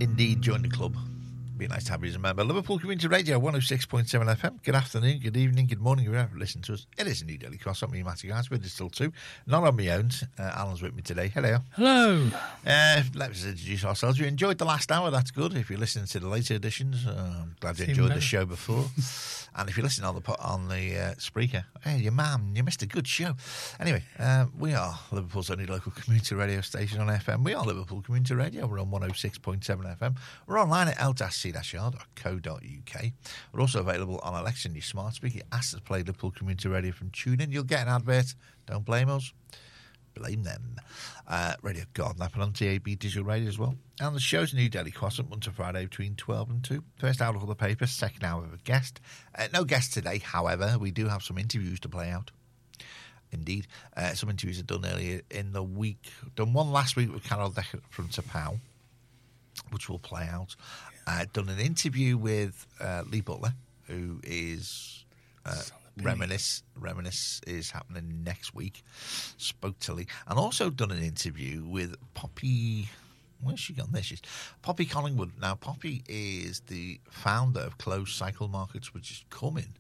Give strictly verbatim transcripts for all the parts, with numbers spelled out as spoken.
Indeed, join the club. Be nice to have you as a member. Liverpool Community Radio, one oh six point seven F M. Good afternoon, good evening, good morning, wherever you listen to us. It is Indeed Daily Cross. I'm me, Matty Guys, with us still two. Not on my own. Uh, Alan's with me today. Hello. Hello. Uh, let's introduce ourselves. You enjoyed the last hour, that's good. If you're listening to the later editions, uh, I'm glad you Seem enjoyed better. the show before. And if you're listening on the po- on the uh, Spreaker, hey, your man, you missed a good show. Anyway, uh, we are Liverpool's only local community radio station on F M. We are Liverpool Community Radio. We're on one oh six point seven F M. We're online at l c r dot co dot u k. We're also available on Alexa and your smart speaker. Ask us to play Liverpool Community Radio from TuneIn. You'll get an advert. Don't blame us. Blame them. Uh, Radio Garden App and on T A B Digital Radio as well. And the show's a new daily cross-up Monday to Friday between twelve and two. First hour of the paper, second hour of a guest. Uh, no guest today, however. We do have some interviews to play out. Indeed. Uh, some interviews are done earlier in the week. Done one last week with Carol Decker from Tapau, which will play out. Uh, done an interview with uh, Lee Butler, who is... Uh, Reminisce Reminisce is happening next week. Spoke to Lee. And also done an interview with Poppy. Where's she gone? There she is. Poppy Collingwood. Now, Poppy is the founder of Closed Cycle Markets, which is coming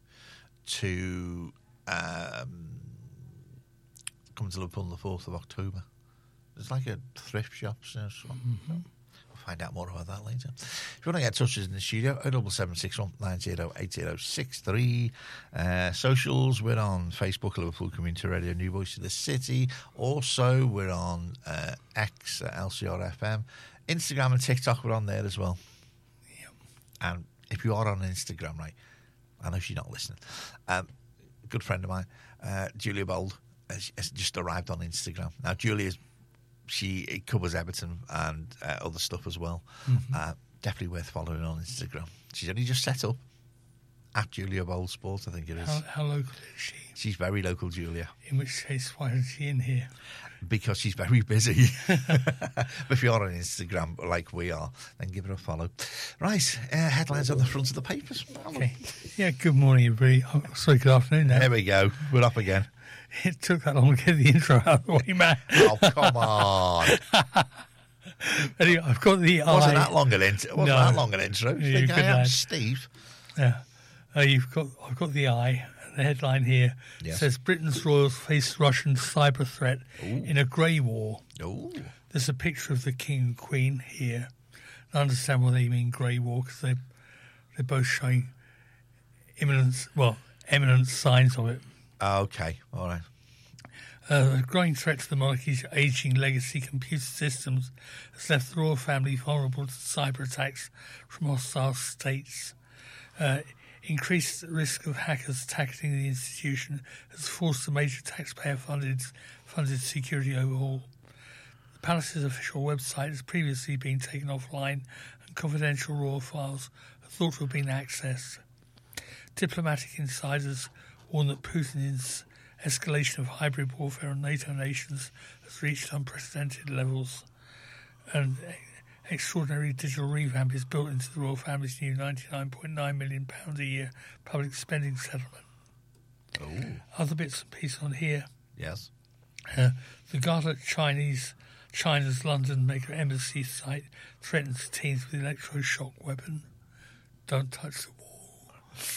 to um, coming to Liverpool on the fourth of October. It's like a thrift shop. So mm-hmm. We'll find out more about that later. If you want to get in touch with us in the studio, oh seven seven six one nine zero eight zero six three. Uh, socials, we're on Facebook, Liverpool Community Radio, New Voice of the City. Also, we're on uh, X at L C R F M. Instagram and TikTok, we're on there as well. Yep. And if you are on Instagram, right, I know she's not listening. Um, a good friend of mine, uh, Julia Bold, has, has just arrived on Instagram. Now, Julia's She covers Everton and uh, other stuff as well. Mm-hmm. Uh, definitely worth following on Instagram. She's only just set up at Julia Bowl Sports, I think it is. How, how local is she? She's very local, Julia. In which case, why is she in here? Because she's very busy. But if you're on Instagram like we are, then give her a follow. Right, uh, headlines on the front of the papers. Okay. Yeah, good morning, everybody. Oh, sorry, good afternoon now. There we go. We're up again. It took that long to get the intro out of the way, man. Oh, come on. Anyway, I've got the Wasn't eye. that long an intro? Wasn't No. that long an intro? Yeah, Think you I could am add. Steve. Yeah. Uh, you've got. I've got the eye. The headline here Yes. says Britain's royals face Russian cyber threat Ooh. in a grey war. Oh. There's a picture of the king and queen here. I understand what they mean grey war because they they're both showing imminent, well, eminent signs of it. Okay, all right. Uh, a growing threat to the monarchy's ageing legacy computer systems has left the royal family vulnerable to cyber attacks from hostile states. Uh, increased risk of hackers attacking the institution has forced a major taxpayer-funded funded security overhaul. The palace's official website has previously been taken offline, and confidential royal files are thought to have been accessed. Diplomatic insiders warn that Putin's escalation of hybrid warfare on NATO nations has reached unprecedented levels, and extraordinary digital revamp is built into the royal family's new ninety-nine point nine million pounds a year public spending settlement. Oh. Other bits and pieces on here. Yes. Uh, the guard at Chinese, China's London Maker Embassy site threatens teens with electroshock weapon. Don't touch the wall.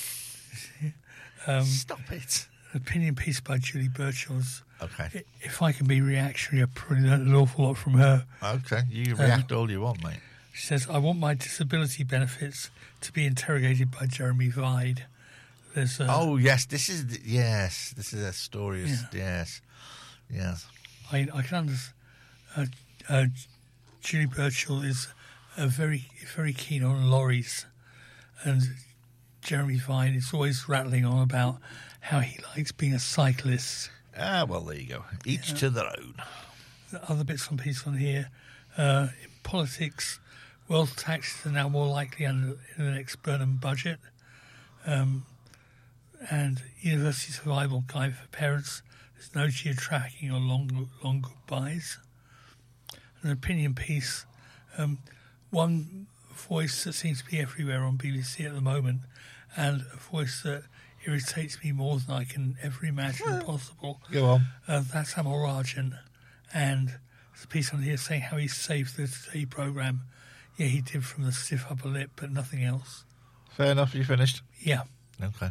um, Stop it. Opinion piece by Julie Birchall's. Okay. If I can be reactionary, I've probably learned an awful lot from her. Okay. You react all you want, mate. She says, I want my disability benefits to be interrogated by Jeremy Vide. There's a, Oh, yes. This is, the, yes. This is a story. Of, Yeah. Yes. Yes. I, I can understand. Uh, uh, Julie Birchall is uh, very, very keen on lorries. And Jeremy Vine is always rattling on about how he likes being a cyclist. Ah, well, there you go. Each yeah. to their own. Other bits and pieces on here. Uh, in politics, wealth taxes are now more likely under in the next Burnham budget. Um, and university survival guide for parents. There's no geo-tracking or long, long goodbyes. An opinion piece. Um, one voice that seems to be everywhere on B B C at the moment, and a voice that irritates me more than I can ever imagine well, possible. Go on. Uh, that's Amal Rajan. And there's a piece on here saying how he saved the Today programme Yeah, he did from the stiff upper lip, but nothing else. Fair enough. You finished? Yeah. Okay.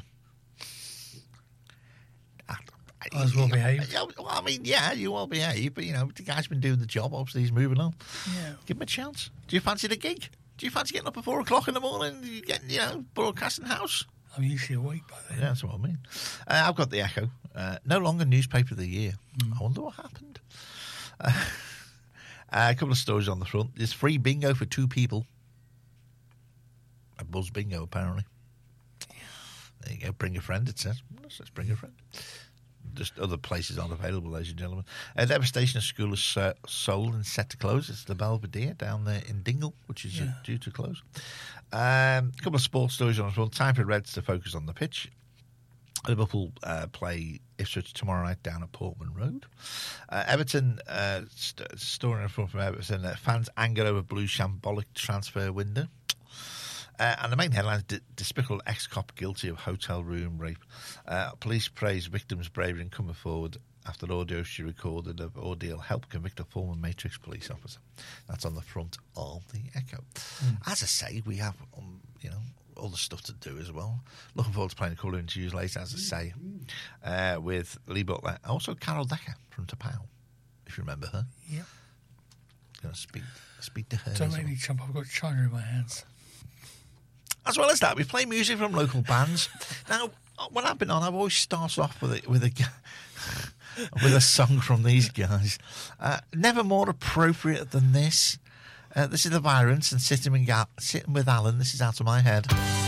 I was well behaved. Yeah, well, I mean, yeah, you well behaved, but you know, the guy's been doing the job. Obviously, he's moving on. Yeah. Give him a chance. Do you fancy the gig? Do you fancy getting up at four o'clock in the morning and getting, you know, broadcasting house? I'm usually awake by then. Yeah, that's what I mean. Uh, I've got the Echo. Uh, no longer newspaper of the year. Mm. I wonder what happened. Uh, uh, a couple of stories on the front. There's free bingo for two people. A buzz bingo, apparently. Yeah. There you go. Bring a friend, it says. Let's bring a friend. Just other places aren't available, ladies and gentlemen. Uh, Devastation School is uh, sold and set to close. It's the Belvedere down there in Dingle, which is yeah. uh, due to close. Um, a couple of sports stories on the front. Time for Reds to focus on the pitch. Liverpool uh, play Ipswich tomorrow night down at Portman Road. Uh, Everton, uh, st- story in front from Everton, uh, fans angered over Blue's shambolic transfer window. Uh, and the main headline is D- Despicable ex-cop guilty of hotel room rape. Uh, police praise victim's bravery in coming forward after the audio she recorded of ordeal helped convict a former Matrix police officer. That's on the front of the Echo. Mm. As I say, we have, um, you know, all the stuff to do as well. Looking forward to playing a couple of interviews later, as I say, uh, with Lee Butler. Also Carol Decker from Tapau, if you remember her. Yeah. Going to speak, speak to her. Don't make me jump. I've got China in my hands. As well as that, we play music from local bands. Now, when I've been on, I've always started off with a, with a, with a song from these guys. Uh, never more appropriate than this. Uh, this is the Virants and sitting, in Ga- sitting with Alan. This is Out of My Head.